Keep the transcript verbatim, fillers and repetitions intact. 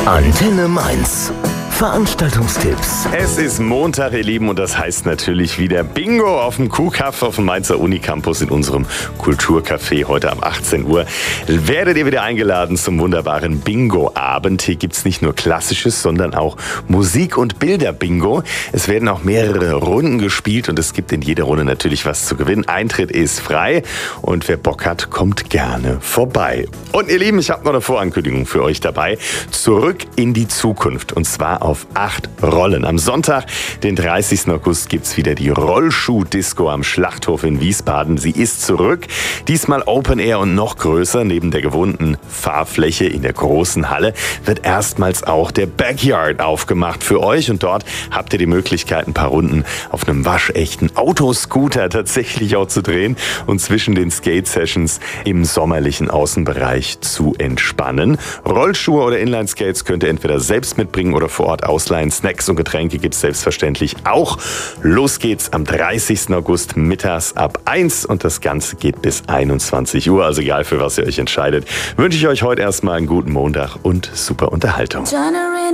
Antenne Mainz. Veranstaltungstipps. Es ist Montag, ihr Lieben, und das heißt natürlich wieder Bingo auf dem Kuhkaff auf dem Mainzer Unicampus in unserem Kulturcafé. Heute ab achtzehn Uhr werdet ihr wieder eingeladen zum wunderbaren Bingo-Abend. Hier gibt es nicht nur Klassisches, sondern auch Musik- und Bilder-Bingo. Es werden auch mehrere Runden gespielt und es gibt in jeder Runde natürlich was zu gewinnen. Eintritt ist frei und wer Bock hat, kommt gerne vorbei. Und ihr Lieben, ich habe noch eine Vorankündigung für euch dabei. Zurück in die Zukunft, und zwar auf acht Rollen. Am Sonntag, den dreißigsten August, gibt's wieder die Rollschuh-Disco am Schlachthof in Wiesbaden. Sie ist zurück, diesmal Open Air und noch größer. Neben der gewohnten Fahrfläche in der großen Halle wird erstmals auch der Backyard aufgemacht für euch. Und dort habt ihr die Möglichkeit, ein paar Runden auf einem waschechten Autoscooter tatsächlich auch zu drehen und zwischen den Skate-Sessions im sommerlichen Außenbereich zu entspannen. Rollschuhe oder Inline-Skates könnt ihr entweder selbst mitbringen oder vor Ort ausleihen. Snacks und Getränke gibt es selbstverständlich auch. Los geht's am dreißigsten August mittags ab eins und das Ganze geht bis einundzwanzig Uhr. Also egal, für was ihr euch entscheidet, wünsche ich euch heute erstmal einen guten Montag und super Unterhaltung.